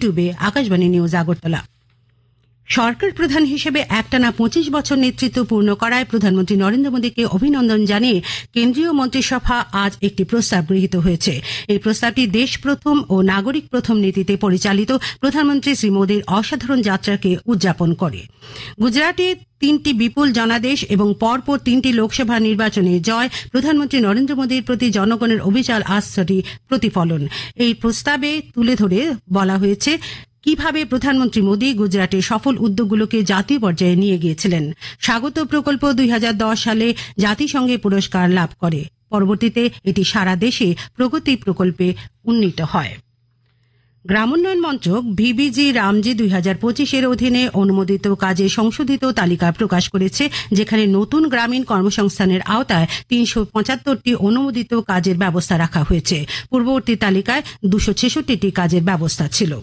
ইউটিউবে আকাশবাণী নিউজ আগরতলা। সরকার প্রধান হিসেবে একটানা 25 বছর নেতৃত্ব পূর্ণ করায় প্রধানমন্ত্রী নরেন্দ্র মোদীকে অভিনন্দন জানিয়ে কেন্দ্রীয় মন্ত্রিসভা আজ একটি প্রস্তাব গৃহীত হয়েছে। এই প্রস্তাবটি দেশ প্রথম ও নাগরিক প্রথম নীতিতে পরিচালিত প্রধানমন্ত্রী শ্রী মোদীর অসাধারণ যাত্রাকে উদযাপন করে। গুজরাটে 3টি বিপুল জনাদেশ এবং পরপর 3টি লোকসভা নির্বাচনে জয় প্রধানমন্ত্রী নরেন্দ্র মোদীর প্রতি জনগণের অবিচল আস্থারই প্রতিফলন। এই প্রস্তাবে তুলে ধরে বলা হয়েছে কিভাবে প্রধানমন্ত্রী মোদী গুজরাটের সফল উদ্যোগগুলোকে জাতীয় পর্যায়ে নিয়ে গিয়েছিলেন। স্বাগত প্রকল্প 2010 সালে জাতিসংঘে পুরস্কার লাভ করে। পরবর্তীতে এটি সারা দেশে প্রগতি প্রকল্পে উন্নীত হয়। গ্রামোন্নয়ন মন্ত্রক ভিবিজি রামজি 2025 অধীনে অনুমোদিত কাজে সংশোধিত তালিকা প্রকাশ করেছে, যেখানে নতুন গ্রামীণ কর্মসংস্থানের আওতায় 375টি অনুমোদিত কাজের ব্যবস্থা রাখা হয়েছে। পূর্ববর্তী তালিকায় 266টি কাজের ব্যবস্থা ছিল।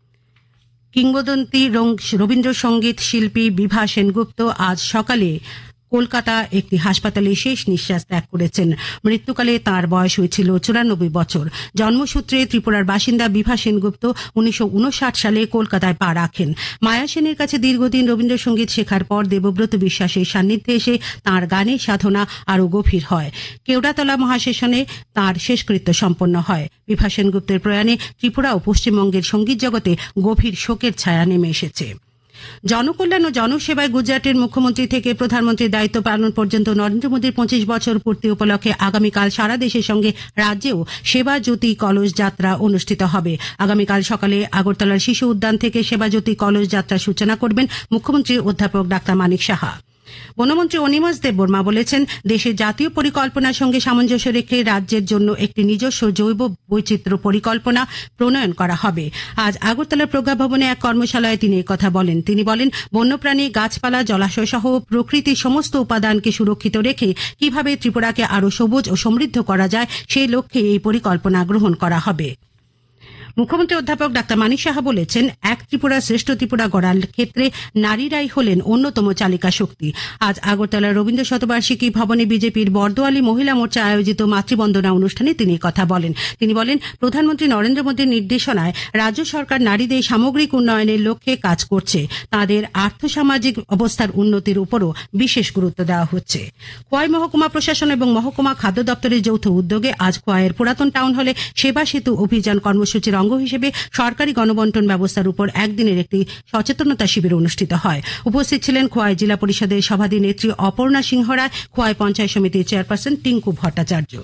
কিংবদন্তি রবীন্দ্রসঙ্গীত শিল্পী বিভা সেনগুপ্ত আজ সকালে কলকাতা একটি হাসপাতালে শেষ নিঃশ্বাস ত্যাগ করেছেন। মৃত্যুকালে তাঁর বয়স হয়েছিল 94 বছর। জন্মসূত্রে ত্রিপুরার বাসিন্দা বিভা সেনগুপ্ত 1959 সালে কলকাতায় পা রাখেন। মায়া সেনের কাছে দীর্ঘদিন রবীন্দ্রসঙ্গীত শেখার পর দেবব্রত বিশ্বাসের সান্নিধ্যে এসে তাঁর গানের সাধনা আরও গভীর হয়। কেওড়াতলা মহাশ্মশানে তাঁর শেষকৃত্য সম্পন্ন হয়। বিভা সেনগুপ্তের প্রয়াণে ত্রিপুরা ও পশ্চিমবঙ্গের সঙ্গীত জগতে গভীর শোকের ছায়া নেমে এসেছে। জনকল্যাণ ও জনসেবায় গুজরাটের মুখ্যমন্ত্রী থেকে প্রধানমন্ত্রীর দায়িত্ব পালন পর্যন্ত নরেন্দ্র মোদীর 25 বছর পূর্তি উপলক্ষে আগামীকাল সারা দেশের সঙ্গে রাজ্যেও সেবা জ্যোতি কলস যাত্রা অনুষ্ঠিত হবে। আগামীকাল সকালে আগরতলার শিশু উদ্যান থেকে সেবা জ্যোতি কলস যাত্রার সূচনা করবেন মুখ্যমন্ত্রী অধ্যাপক ডাক্তার মানিক সাহা। বনমন্ত্রী অনিমাস দেববর্মা বলেছেন, দেশের জাতীয় পরিকল্পনার সঙ্গে সামঞ্জস্য রেখে রাজ্যের জন্য একটি নিজস্ব জৈব বৈচিত্র্য পরিকল্পনা প্রণয়ন করা হবে। আজ আগরতলা প্রজ্ঞা ভবনে এক কর্মশালায় তিনি কথা বলেন। তিনি বলেন, বন্যপ্রাণী, গাছপালা, জলাশয় সহ প্রকৃতির সমস্ত উপাদানকে সুরক্ষিত রেখে কিভাবে ত্রিপুরাকে আরও সবুজ ও সমৃদ্ধ করা যায় সেই লক্ষ্যে এই পরিকল্পনা গ্রহণ করা হবে। মুখ্যমন্ত্রী অধ্যাপক ডাক্তার মানিক সাহা বলেছেন, এক ত্রিপুরা শ্রেষ্ঠ ত্রিপুরা গড়ার ক্ষেত্রে নারীরাই হলেন অন্যতম চালিকা শক্তি। আজ আগরতলার রবীন্দ্র শতবার্ষিকী ভবনে বিজেপির বর্দোয়ালি মহিলা মোর্চা আয়োজিত মাতৃবন্দনা অনুষ্ঠানে তিনি কথা বলেন। তিনি বলেন, প্রধানমন্ত্রী নরেন্দ্র মোদীর নির্দেশনায় রাজ্য সরকার নারীদের সামগ্রিক উন্নয়নের লক্ষ্যে কাজ করছে। তাঁদের আর্থসামাজিক অবস্থার উন্নতির উপরও বিশেষ গুরুত্ব দেওয়া হচ্ছে। খোয়াই মহকুমা প্রশাসন এবং মহকুমা খাদ্য দপ্তরের যৌথ উদ্যোগে আজ খোয়াইয়ের পুরাতন টাউন হলে সেবা সেতু অভিযান কর্মসূচির অঙ্গ হিসেবে সরকারি গণবন্টন ব্যবস্থার উপর একদিনের একটি সচেতনতা শিবির অনুষ্ঠিত হয়। উপস্থিত ছিলেন খোয়াই জেলা পরিষদের সভাধিনেত্রী অপর্ণা সিংহ রায়, খোয়াই পঞ্চায়েত সমিতির চেয়ারপারসন টিঙ্কু ভট্টাচার্য।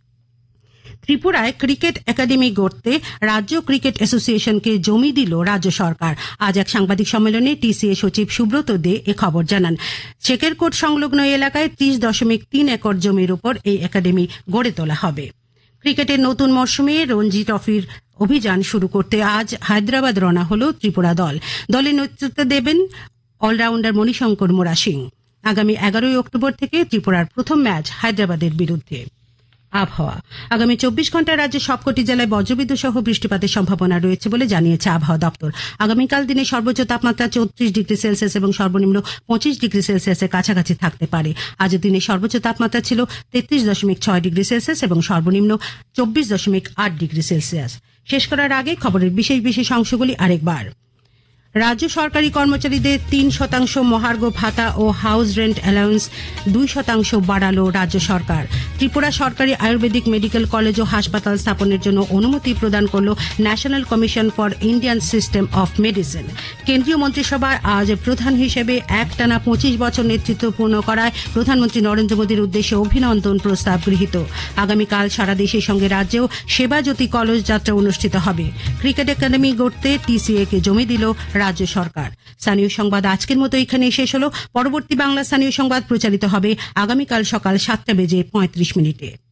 ত্রিপুরায় ক্রিকেট একাডেমি গড়তে রাজ্য ক্রিকেট অ্যাসোসিয়েশনকে জমি দিল রাজ্য সরকার। আজ এক সাংবাদিক সম্মেলনে টিসিএ সচিব সুব্রত দে এ খবর জানান। চেকেরকোট সংলগ্ন এলাকায় 30.3 একর জমির উপর এই একাডেমি গড়ে তোলা হবে। ক্রিকেটের নতুন মরশুমে রঞ্জি ট্রফির অভিযান শুরু করতে আজ হায়দ্রাবাদ রওনা হল ত্রিপুরা দল। দলে নেতৃত্ব দেবেন অলরাউন্ডার মণিশঙ্কর মোরা সিং। আগামী 11 অক্টোবর থেকে ত্রিপুরার প্রথম ম্যাচ হায়দ্রাবাদের বিরুদ্ধে। আবহাওয়া, আগামী 24 ঘন্টায় রাজ্যের সবকটি জেলায় বজ্রবিদ্যুৎ সহ বৃষ্টিপাতের সম্ভাবনা রয়েছে বলে জানিয়েছে আবহাওয়া দপ্তর। আগামীকাল দিনে সর্বোচ্চ তাপমাত্রা 34 ডিগ্রি সেলসিয়াস এবং সর্বনিম্ন 25 ডিগ্রি সেলসিয়াসের কাছাকাছি থাকতে পারে। আজ দিনে সর্বোচ্চ তাপমাত্রা ছিল 33.6 ডিগ্রি সেলসিয়াস এবং সর্বনিম্ন 24.8 ডিগ্রি সেলসিয়াস। শেষ করার আগে খবরের বিশেষ অংশগুলি আরেকবার। রাজ্য সরকারি কর্মচারীদের 3% মহার্ঘ ভাতা ও হাউস রেন্ট অ্যালাউন্স 2% বাড়ালো রাজ্য সরকার। ত্রিপুরা সরকারি আয়ুর্বেদিক মেডিকেল কলেজ ও হাসপাতাল স্থাপনের জন্য অনুমতি প্রদান করল national commission for Indian system of medicine. কেন্দ্রীয় মন্ত্রিসভায় আজ প্রধান হিসেবে একটানা 25 বছর নেতৃত্ব পূর্ণ করায় প্রধানমন্ত্রী নরেন্দ্র মোদীর উদ্দেশ্যে অভিনন্দন প্রস্তাব গৃহীত। আগামীকাল সারা দেশের সঙ্গে রাজ্যেও সেবা জ্যোতি কলস যাত্রা অনুষ্ঠিত হবে। ক্রিকেট একাডেমি গড়তে টিসিএ কে জমি দিল রাজ্য সরকার। স্থানীয় সংবাদ আজকের মতো এখানেই শেষ হলো। পরবর্তী বাংলা স্থানীয় সংবাদ প্রচারিত হবে আগামীকাল সকাল 7:35 মিনিটে।